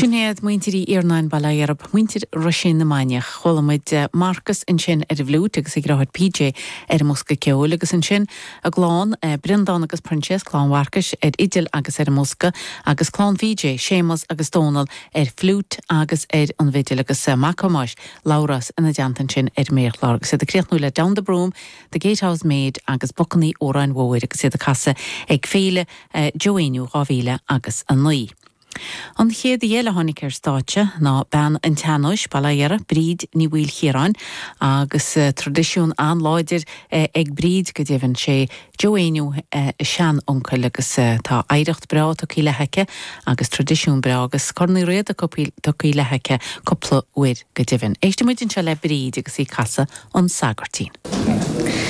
Sinnéad muintirí Iarnáin Balaarab, muintir Rusin na Maniach, cholamid Marcus in sin bhlút agus ag ráthad PJ musca ceol agus in sin a glán Brendan agus Princess clán Warcas idil agus musca agus clán VJ Seamus agus Donal flút agus an vidil agus Macamáis Lauras in a deantan sin méchlár agus de créathnú le down the broom the Gatehouse Maid agus Buccaní óráin mhóir agus the casa ag féile Joéniu rávíle agus an nuí. An chéad dhéile tháinig státe ná ben an teanóis Balaéire bríd ní bhfuil chiaráin agus tradiisiún an láidir ag bríd go dtéhann sé Joéniu sean oncail agus tá éireacht bra tá cí letheice agus tradiisiún bra agus cornaí réad a tá cí letheice coppla uair go dtéhann. Éiste muidin se le bríd agus í casa an Sagartín.